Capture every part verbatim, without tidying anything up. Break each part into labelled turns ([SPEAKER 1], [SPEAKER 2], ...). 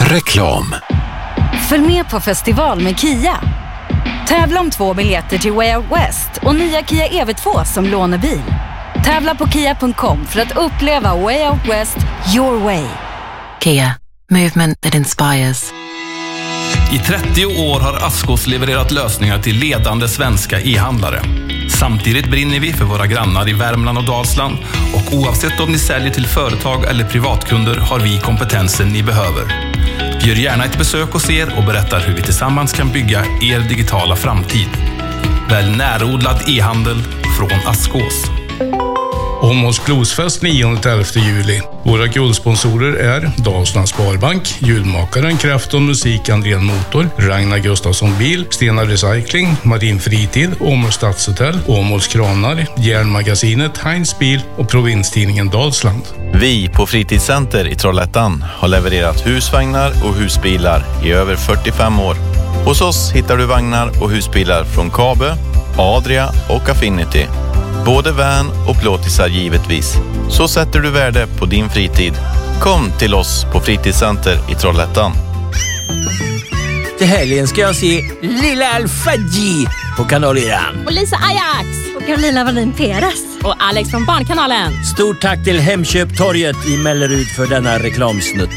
[SPEAKER 1] Reklam.
[SPEAKER 2] Följ med på festival med Kia. Tävla om två biljetter till Way Out West och nya Kia E V två som lånebil. Tävla på kia punkt com för att uppleva Way Out West your way.
[SPEAKER 3] Kia, movement that inspires.
[SPEAKER 4] I trettio år har Askås levererat lösningar till ledande svenska e-handlare. Samtidigt brinner vi för våra grannar i Värmland och Dalsland, och oavsett om ni säljer till företag eller privatkunder har vi kompetensen ni behöver. Gör gärna ett besök hos er och berättar hur vi tillsammans kan bygga er digitala framtid. Välj närodlad e-handel från Askås.
[SPEAKER 5] Åmåls Bluesfest nionde till elfte juli. Våra guldsponsorer är Dalslands Sparbank, Julmakaren, Krafton Musik, Andrén Motor, Ragnar Gustafsson Bil, Stena Recycling, Marin Fritid, Åmåls Stadshotell, Åmåls Kranar, Järnmagasinet, Heinz Bil och Provinstidningen Dalsland.
[SPEAKER 6] Vi på Fritidscenter i Trollhättan har levererat husvagnar och husbilar i över fyrtiofem år. Hos oss hittar du vagnar och husbilar från Kabe, Adria och Affinity. Både van och plåtisar givetvis. Så sätter du värde på din fritid. Kom till oss på Fritidscenter i Trollhättan.
[SPEAKER 7] Till helgen ska jag se Lilla Alfadji på Kanal Iran.
[SPEAKER 8] Och Lisa Ajax.
[SPEAKER 9] Och Carolina Wallin Peres.
[SPEAKER 8] Och Alex från Barnkanalen.
[SPEAKER 7] Stort tack till Hemköptorget i Mellerud för denna reklamsnutt.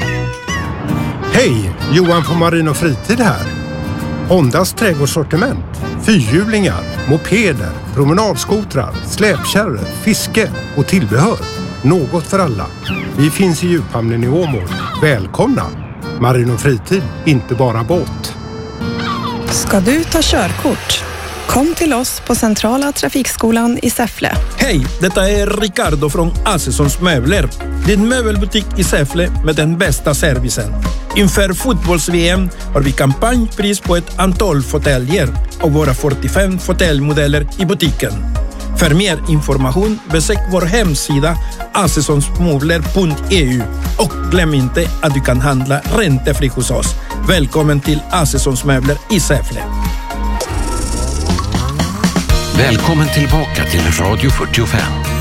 [SPEAKER 10] Hej, Johan på Marin och Fritid här. Hondas trädgårdssortiment, fyrhjulingar, mopeder, promenadskotrar, släpkärror, fiske och tillbehör. Något för alla. Vi finns i djuphamnen i Åmål. Välkomna! Marin och Fritid, inte bara båt.
[SPEAKER 11] Ska du ta körkort? Kom till oss på Centrala Trafikskolan i Säffle.
[SPEAKER 12] Hej, detta är Ricardo från Assessons Möbler. Din möbelbutik i Säffle med den bästa servicen. Inför fotbolls-V M har vi kampanjpris på ett antal fåtöljer och våra fyrtiofem fåtöljmodeller i butiken. För mer information besök vår hemsida assessonsmöbler punkt e u och glöm inte att du kan handla räntefritt hos oss. Välkommen till Assessons Möbler i Säffle.
[SPEAKER 1] Välkommen tillbaka till Radio fyrtiofem.